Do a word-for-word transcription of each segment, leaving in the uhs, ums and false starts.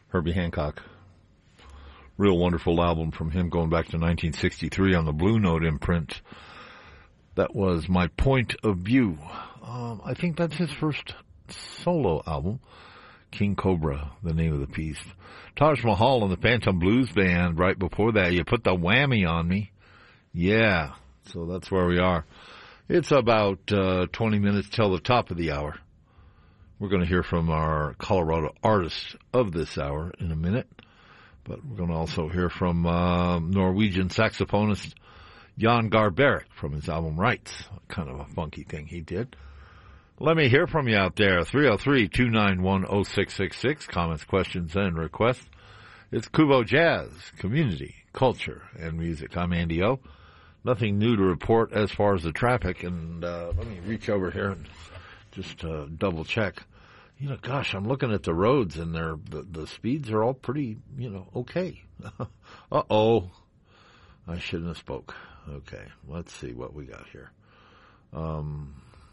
Herbie Hancock. Real wonderful album from him going back to nineteen sixty-three on the Blue Note imprint. That was My Point of View. Um, I think that's his first solo album. King Cobra, the name of the piece. Taj Mahal and the Phantom Blues Band right before that. You put the whammy on me. Yeah, so that's where we are. It's about uh, twenty minutes till the top of the hour. We're going to hear from our Colorado artist of this hour in a minute. But we're going to also hear from uh, Norwegian saxophonist Jan Garbarek from his album Rights. Kind of a funky thing he did. Let me hear from you out there. three oh three, two nine one, oh six six six. Comments, questions, and requests. It's Kubo Jazz, community, culture, and music. I'm Andy O. Nothing new to report as far as the traffic. And uh, let me reach over here and just uh, double check. You know, gosh, I'm looking at the roads, and they're, the, the speeds are all pretty, you know, okay. Uh-oh. I shouldn't have spoke. Okay, let's see what we got here. Um,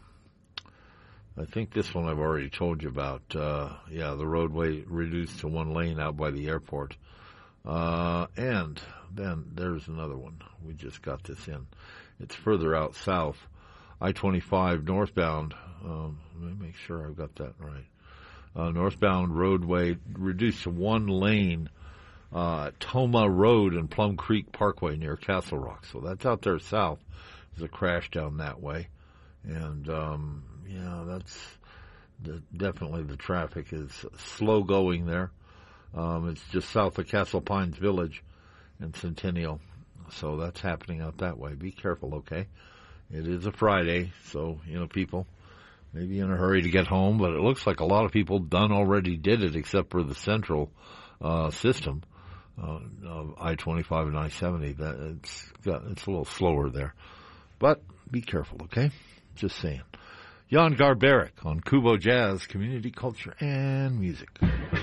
I think this one I've already told you about. Uh, yeah, the roadway reduced to one lane out by the airport. Uh, and then there's another one. We just got this in. It's further out south. I twenty-five northbound. Um, let me make sure I've got that right. Uh, northbound roadway reduced to one lane, uh, Toma Road and Plum Creek Parkway near Castle Rock. So that's out there south. There's a crash down that way. And, um, yeah, that's the, definitely the traffic is slow going there. Um, it's just south of Castle Pines Village and Centennial. So that's happening out that way. Be careful, okay? It is a Friday, so, you know, people maybe in a hurry to get home, but it looks like a lot of people done already did it except for the central uh, system uh, of I twenty-five and I seventy. That it's got, it's a little slower there. But be careful, okay? Just saying. Jan Garbarek on Kubo Jazz, community, culture, and music.